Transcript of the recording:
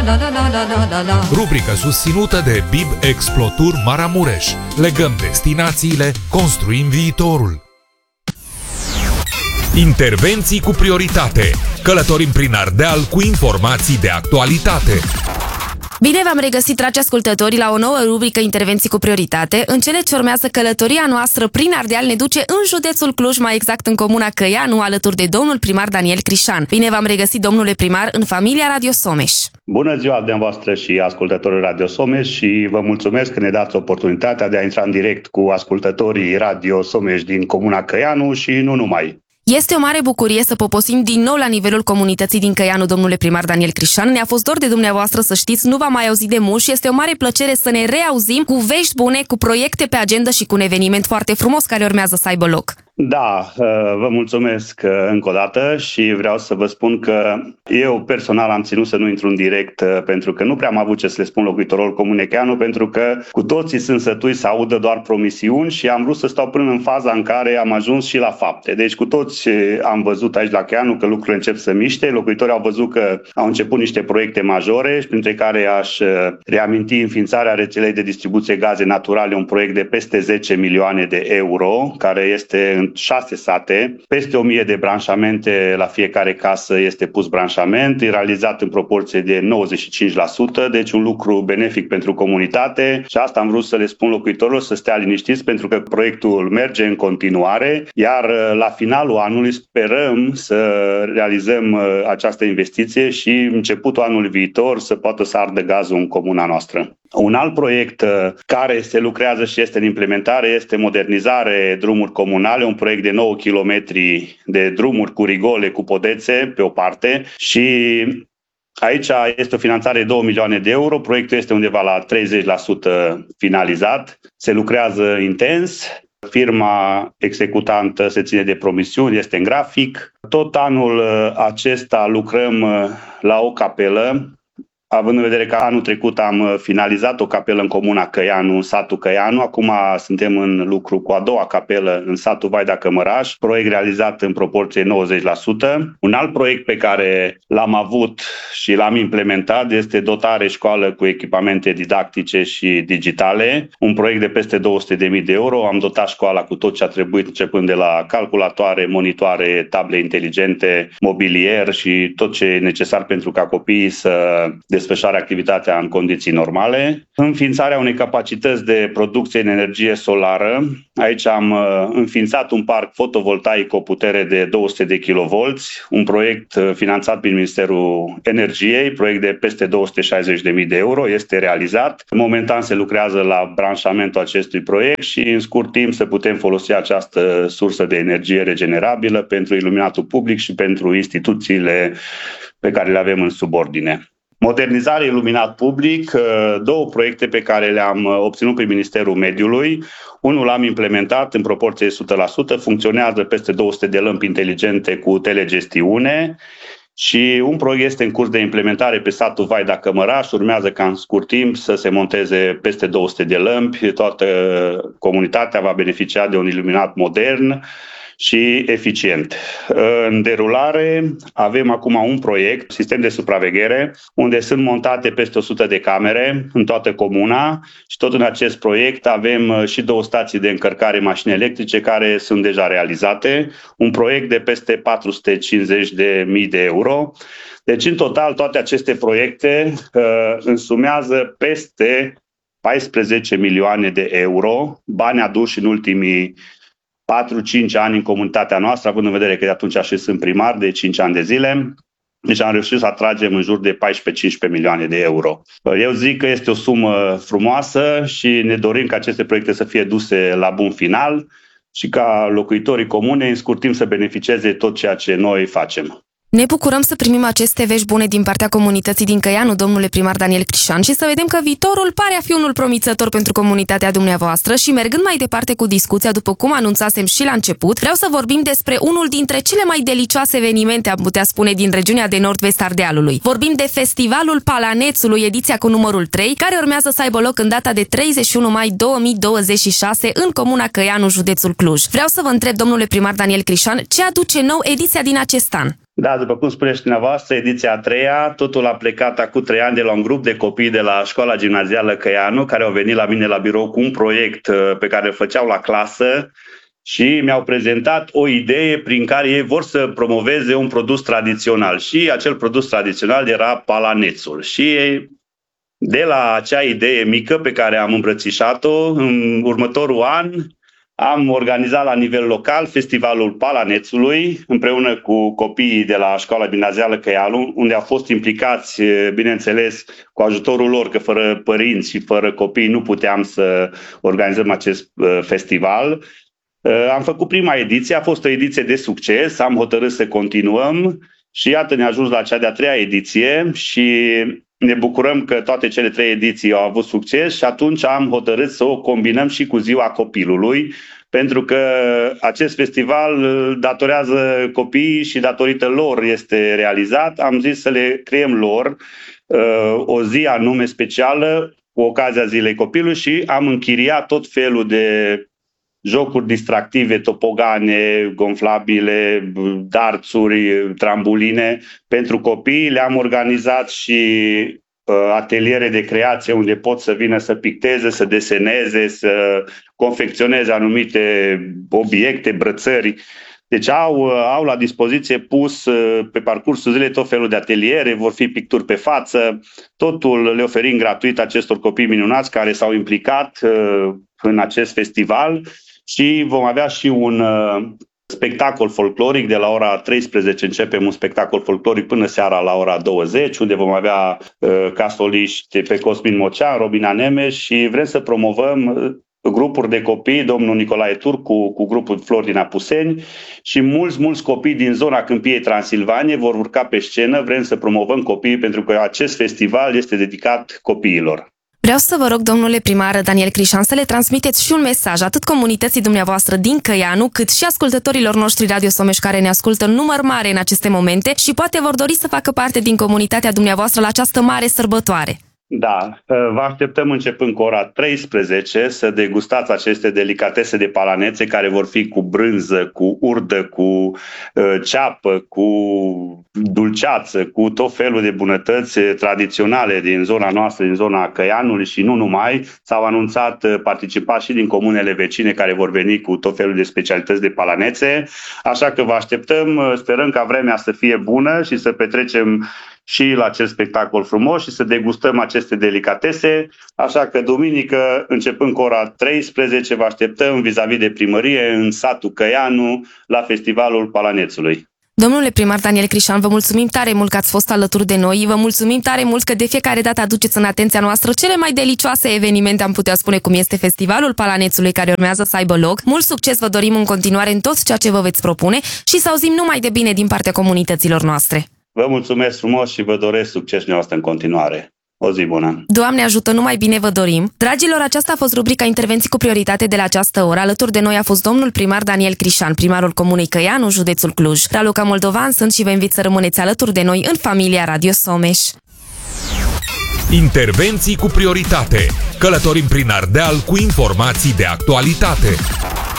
Rubrică susținută de Bib Explotur Maramureș. Legăm destinațiile, construim viitorul. Intervenții cu prioritate. Călătorim prin Ardeal cu informații de actualitate. Bine v-am regăsit, dragi ascultători, la o nouă rubrică Intervenții cu prioritate. În cele ce urmează, călătoria noastră prin Ardeal ne duce în județul Cluj, mai exact în comuna Căianu, alături de domnul primar Daniel Crișan. Bine v-am regăsit, domnule primar, în familia Radio Someș. Bună ziua dumneavoastră și ascultătorii Radio Someș și vă mulțumesc că ne dați oportunitatea de a intra în direct cu ascultătorii Radio Someș din comuna Căianu și nu numai. Este o mare bucurie să poposim din nou la nivelul comunității din Căianu, domnule primar Daniel Crișan. Ne-a fost dor de dumneavoastră, să știți, nu v-am mai auzit de mult și este o mare plăcere să ne reauzim cu vești bune, cu proiecte pe agenda și cu un eveniment foarte frumos care urmează să aibă loc. Da, vă mulțumesc încă o dată și vreau să vă spun că eu personal am ținut să nu intru în direct pentru că nu prea am avut ce să le spun locuitorilor Comunei Căianu, pentru că cu toții sunt sătui să audă doar promisiuni și am vrut să stau până în faza în care am ajuns și la fapte. Deci cu toți am văzut aici la Căianu că lucrurile încep să miște, locuitorii au văzut că au început niște proiecte majore, printre care aș reaminti înființarea rețelei de distribuție gaze naturale, un proiect de peste 10 milioane de euro, care este în 6 sate, peste 1000 de branșamente, la fiecare casă este pus branșament, e realizat în proporție de 95%, deci un lucru benefic pentru comunitate și asta am vrut să le spun locuitorilor, să stea liniștiți pentru că proiectul merge în continuare, iar la finalul anului sperăm să realizăm această investiție și începutul anului viitor să poată să ardă gazul în comuna noastră. Un alt proiect care se lucrează și este în implementare este modernizare drumuri comunale, un proiect de 9 km de drumuri cu rigole, cu podețe pe o parte și aici este o finanțare de 2 milioane de euro, proiectul este undeva la 30% finalizat, se lucrează intens. Firma executantă se ține de promisiuni, este în grafic. Tot anul acesta lucrăm la o capelă, având în vedere că anul trecut am finalizat o capelă în comuna Căianu, în satul Căianu, acum suntem în lucru cu a doua capelă în satul Vaida Cămăraș, proiect realizat în proporție 90%. Un alt proiect pe care l-am avut și l-am implementat este dotare școală cu echipamente didactice și digitale, un proiect de peste 200.000 de euro. Am dotat școala cu tot ce a trebuit, începând de la calculatoare, monitoare, table inteligente, mobilier și tot ce e necesar pentru ca copiii să desfășoare activitatea în condiții normale. Înființarea unei capacități de producție în energie solară. Aici am înființat un parc fotovoltaic cu o putere de 200 de kV, un proiect finanțat prin Ministerul Energiei, proiect de peste 260.000 de euro, este realizat. Momentan se lucrează la branșamentul acestui proiect și în scurt timp să putem folosi această sursă de energie regenerabilă pentru iluminatul public și pentru instituțiile pe care le avem în subordine. Modernizare iluminat public, două proiecte pe care le-am obținut prin Ministerul Mediului. Unul l-am implementat în proporție de 100%, funcționează peste 200 de lămpi inteligente cu telegestiune și un proiect este în curs de implementare pe satul Vaida Cămăraș. Urmează ca în scurt timp să se monteze peste 200 de lămpi. Toată comunitatea va beneficia de un iluminat modern și eficient. În derulare avem acum un proiect, sistem de supraveghere, unde sunt montate peste 100 de camere în toată comuna și tot în acest proiect avem și 2 stații de încărcare mașini electrice care sunt deja realizate, un proiect de peste 450.000 de euro. Deci în total toate aceste proiecte însumează peste 14 milioane de euro, bani aduși în ultimii 4-5 ani în comunitatea noastră, având în vedere că de atunci și sunt primar de 5 ani de zile. Deci am reușit să atragem în jur de 14-15 milioane de euro. Eu zic că este o sumă frumoasă și ne dorim ca aceste proiecte să fie duse la bun final și ca locuitorii comunei în scurt timp să beneficieze tot ceea ce noi facem. Ne bucurăm să primim aceste vești bune din partea comunității din Căianu, domnule primar Daniel Crișan, și să vedem că viitorul pare a fi unul promițător pentru comunitatea dumneavoastră și mergând mai departe cu discuția, după cum anunțasem și la început, vreau să vorbim despre unul dintre cele mai delicioase evenimente, am putea spune, din regiunea de nord-vest Ardealului. Vorbim de Festivalul Palanețului, ediția cu numărul 3, care urmează să aibă loc în data de 31 mai 2026 în comuna Căianu, județul Cluj. Vreau să vă întreb, domnule primar Daniel Crișan, ce aduce nou ediția din acest an? Da, după cum spuneți dumneavoastră, ediția a treia, totul a plecat acum 3 ani de la un grup de copii de la școala gimnazială Căianu, care au venit la mine la birou cu un proiect pe care îl făceau la clasă și mi-au prezentat o idee prin care ei vor să promoveze un produs tradițional și acel produs tradițional era palanețul. Și de la acea idee mică pe care am îmbrățișat-o, în următorul an am organizat la nivel local festivalul Palanețului împreună cu copiii de la școala gimnazială Căianu, unde au fost implicați, bineînțeles, cu ajutorul lor, că fără părinți și fără copii nu puteam să organizăm acest festival. Am făcut prima ediție, a fost o ediție de succes, am hotărât să continuăm și iată ne-a ajuns la cea de-a treia ediție și ne bucurăm că toate cele 3 ediții au avut succes și atunci am hotărât să o combinăm și cu Ziua Copilului, pentru că acest festival datorează copiii și datorită lor este realizat. Am zis să le creăm lor o zi anume specială cu ocazia Zilei Copilului și am închiriat tot felul de jocuri distractive, topogane, gonflabile, darțuri, trambuline pentru copii. Le-am organizat și ateliere de creație unde pot să vină să picteze, să deseneze, să confecționeze anumite obiecte, brățări. Deci au la dispoziție pus pe parcursul zilei tot felul de ateliere, vor fi picturi pe față, totul le oferim gratuit acestor copii minunați care s-au implicat în acest festival. Și vom avea și un spectacol folcloric, de la ora 13 începem un spectacol folcloric până seara la ora 20, unde vom avea ca soliști pe Cosmin Mocean, Robina Nemes și vrem să promovăm grupuri de copii, domnul Nicolae Turcu cu grupul Flori din Apuseni și mulți copii din zona Câmpiei Transilvanie vor urca pe scenă. Vrem să promovăm copiii pentru că acest festival este dedicat copiilor. Vreau să vă rog, domnule primar Daniel Crișan, să le transmiteți și un mesaj atât comunității dumneavoastră din Căianu, cât și ascultătorilor noștri Radio Someș care ne ascultă în număr mare în aceste momente și poate vor dori să facă parte din comunitatea dumneavoastră la această mare sărbătoare. Da, vă așteptăm începând cu ora 13 să degustați aceste delicatese de palanețe care vor fi cu brânză, cu urdă, cu ceapă, cu dulceață, cu tot felul de bunătăți tradiționale din zona noastră, din zona Căianului și nu numai. S-au anunțat participați și din comunele vecine care vor veni cu tot felul de specialități de palanețe, așa că vă așteptăm, sperăm ca vremea să fie bună și să petrecem și la acest spectacol frumos și să degustăm aceste delicatese. Așa că duminică, începând cu ora 13, vă așteptăm vis-a-vis de primărie în satul Căianu la Festivalul Palanețului. Domnule primar Daniel Crișan, vă mulțumim tare mult că ați fost alături de noi, vă mulțumim tare mult că de fiecare dată aduceți în atenția noastră cele mai delicioase evenimente, am putea spune, cum este Festivalul Palanețului care urmează să aibă loc. Mult succes vă dorim în continuare în tot ceea ce vă veți propune și să auzim numai de bine din partea comunităților noastre. Vă mulțumesc frumos și vă doresc succes dumneavoastră în continuare. O zi bună! Doamne ajută, numai bine vă dorim! Dragilor, aceasta a fost rubrica Intervenții cu prioritate de la această oră. Alături de noi a fost domnul primar Daniel Crișan, primarul Comunei Căianu, județul Cluj. Raluca Moldovan sunt și vă invit să rămâneți alături de noi în familia Radio Someș. Intervenții cu prioritate. Călătorim prin Ardeal cu informații de actualitate.